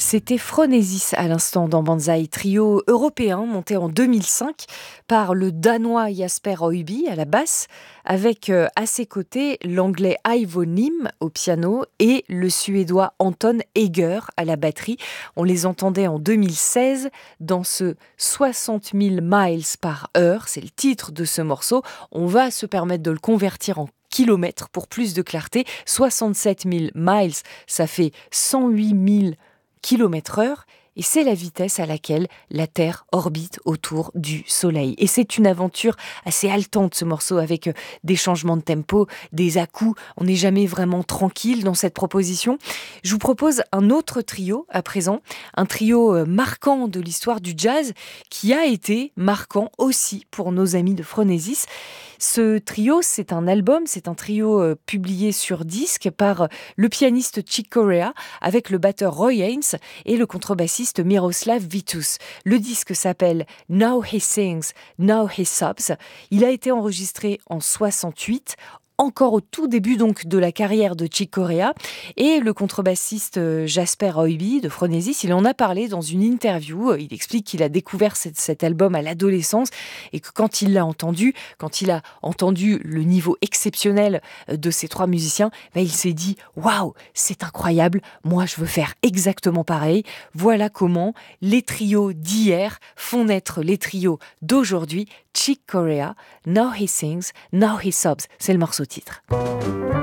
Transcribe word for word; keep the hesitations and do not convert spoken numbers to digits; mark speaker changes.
Speaker 1: C'était Phronesis à l'instant dans Banzai, trio européen monté en deux mille cinq par le Danois Jasper Højby à la basse, avec euh, à ses côtés l'anglais Ivo Nim au piano et le suédois Anton Eger à la batterie. On les entendait en deux mille seize dans ce soixante mille miles par heure, c'est le titre de ce morceau. On va se permettre de le convertir en kilomètres pour plus de clarté. soixante-sept mille miles, ça fait cent huit mille kilomètres heure, et c'est la vitesse à laquelle la Terre orbite autour du Soleil. Et c'est une aventure assez haletante, ce morceau, avec des changements de tempo, des à-coups. On n'est jamais vraiment tranquille dans cette proposition. Je vous propose un autre trio à présent, un trio marquant de l'histoire du jazz, qui a été marquant aussi pour nos amis de Phronesis. Ce trio, c'est un album, c'est un trio euh, publié sur disque par le pianiste Chick Corea avec le batteur Roy Haynes et le contrebassiste Miroslav Vitous. Le disque s'appelle Now He Sings, Now He Sobs. Il a été enregistré en soixante-huit, encore au tout début donc de la carrière de Chick Corea, et le contrebassiste Jasper Højby de Phronesis, il en a parlé dans une interview. Il explique qu'il a découvert cet, cet album à l'adolescence et que quand il l'a entendu, quand il a entendu le niveau exceptionnel de ces trois musiciens, ben il s'est dit waouh, c'est incroyable, moi je veux faire exactement pareil. Voilà comment les trios d'hier font naître les trios d'aujourd'hui. Chick Corea, Now He Sings, Now He Sobs, c'est le morceau titre.